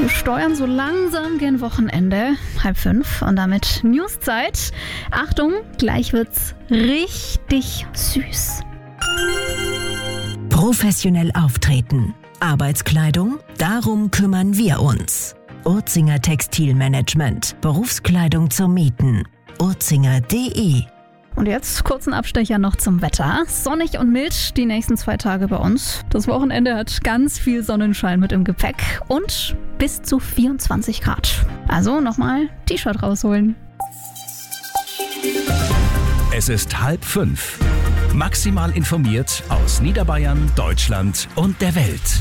Wir steuern so langsam gen Wochenende, 4:30 und damit Newszeit. Achtung, gleich wird's richtig süß. Professionell auftreten. Arbeitskleidung? Darum kümmern wir uns. Urzinger Textilmanagement. Berufskleidung zum Mieten. urzinger.de. Und jetzt kurzen Abstecher noch zum Wetter. Sonnig und mild die nächsten 2 Tage bei uns. Das Wochenende hat ganz viel Sonnenschein mit im Gepäck und bis zu 24 Grad. Also nochmal T-Shirt rausholen. Es ist 4:30. Maximal informiert aus Niederbayern, Deutschland und der Welt.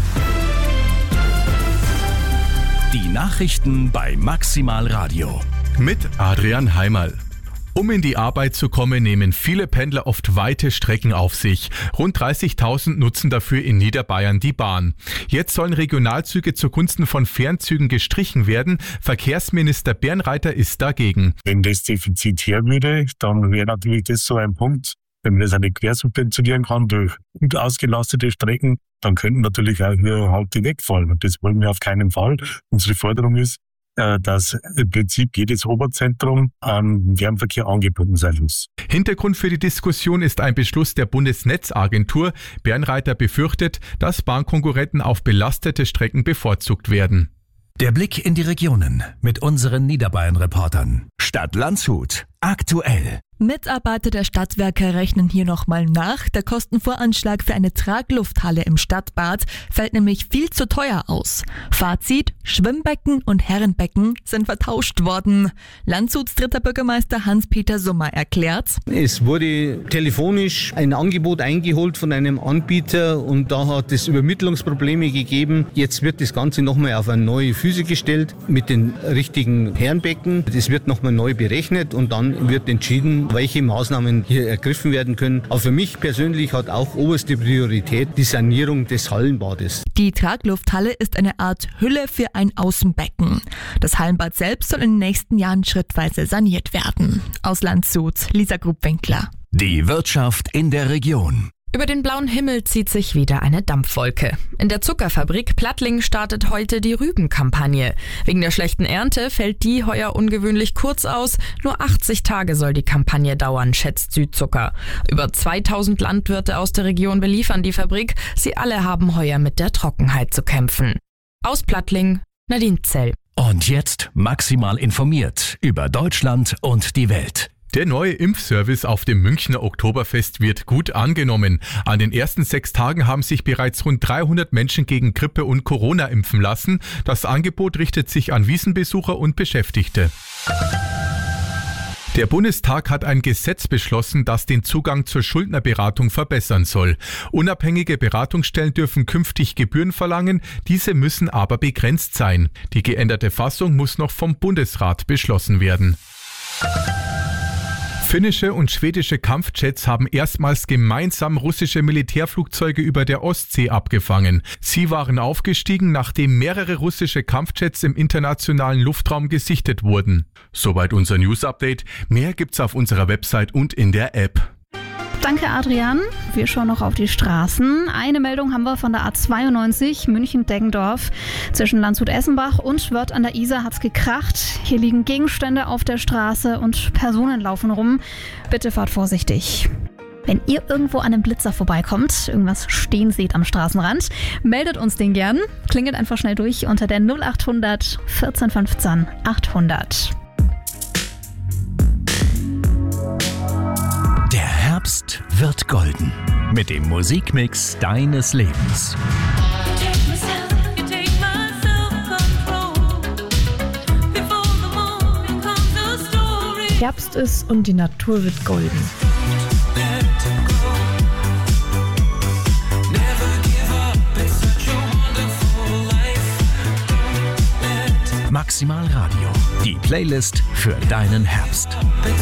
Die Nachrichten bei Maximal Radio. Mit Adrian Heimerl. Um in die Arbeit zu kommen, nehmen viele Pendler oft weite Strecken auf sich. Rund 30.000 nutzen dafür in Niederbayern die Bahn. Jetzt sollen Regionalzüge zugunsten von Fernzügen gestrichen werden. Verkehrsminister Bernreiter ist dagegen. Wenn das Defizit her würde, dann wäre natürlich das so ein Punkt. Wenn man das nicht quersubventionieren kann durch gut ausgelastete Strecken, dann könnten natürlich auch hier halt die wegfallen. Und das wollen wir auf keinen Fall. Unsere Forderung ist, dass im Prinzip jedes Oberzentrum an Fernverkehr angebunden sein muss. Hintergrund für die Diskussion ist ein Beschluss der Bundesnetzagentur. Bernreiter befürchtet, dass Bahnkonkurrenten auf belastete Strecken bevorzugt werden. Der Blick in die Regionen mit unseren Niederbayern-Reportern. Stadt Landshut. Aktuell. Mitarbeiter der Stadtwerke rechnen hier nochmal nach. Der Kostenvoranschlag für eine Traglufthalle im Stadtbad fällt nämlich viel zu teuer aus. Fazit: Schwimmbecken und Herrenbecken sind vertauscht worden. Landshuts dritter Bürgermeister Hans-Peter Summer erklärt: Es wurde telefonisch ein Angebot eingeholt von einem Anbieter und da hat es Übermittlungsprobleme gegeben. Jetzt wird das Ganze nochmal auf eine neue Füße gestellt mit den richtigen Herrenbecken. Das wird nochmal neu berechnet und dann wird entschieden, welche Maßnahmen hier ergriffen werden können. Aber für mich persönlich hat auch oberste Priorität die Sanierung des Hallenbades. Die Traglufthalle ist eine Art Hülle für ein Außenbecken. Das Hallenbad selbst soll in den nächsten Jahren schrittweise saniert werden. Aus Landshut, Lisa Grubwinkler. Die Wirtschaft in der Region. Über den blauen Himmel zieht sich wieder eine Dampfwolke. In der Zuckerfabrik Plattling startet heute die Rübenkampagne. Wegen der schlechten Ernte fällt die heuer ungewöhnlich kurz aus. Nur 80 Tage soll die Kampagne dauern, schätzt Südzucker. Über 2000 Landwirte aus der Region beliefern die Fabrik. Sie alle haben heuer mit der Trockenheit zu kämpfen. Aus Plattling, Nadine Zell. Und jetzt maximal informiert über Deutschland und die Welt. Der neue Impfservice auf dem Münchner Oktoberfest wird gut angenommen. An den ersten 6 Tagen haben sich bereits rund 300 Menschen gegen Grippe und Corona impfen lassen. Das Angebot richtet sich an Wiesenbesucher und Beschäftigte. Der Bundestag hat ein Gesetz beschlossen, das den Zugang zur Schuldnerberatung verbessern soll. Unabhängige Beratungsstellen dürfen künftig Gebühren verlangen, diese müssen aber begrenzt sein. Die geänderte Fassung muss noch vom Bundesrat beschlossen werden. Finnische und schwedische Kampfjets haben erstmals gemeinsam russische Militärflugzeuge über der Ostsee abgefangen. Sie waren aufgestiegen, nachdem mehrere russische Kampfjets im internationalen Luftraum gesichtet wurden. Soweit unser News-Update. Mehr gibt's auf unserer Website und in der App. Danke, Adrian. Wir schauen noch auf die Straßen. Eine Meldung haben wir von der A92 München-Deggendorf. Zwischen Landshut-Essenbach und Wörth an der Isar hat's gekracht. Hier liegen Gegenstände auf der Straße und Personen laufen rum. Bitte fahrt vorsichtig. Wenn ihr irgendwo an einem Blitzer vorbeikommt, irgendwas stehen seht am Straßenrand, meldet uns den gern. Klingelt einfach schnell durch unter der 0800 14 15 800. Herbst wird golden mit dem Musikmix deines Lebens. Herbst ist und die Natur wird golden. Maximal Radio, die Playlist für deinen Herbst.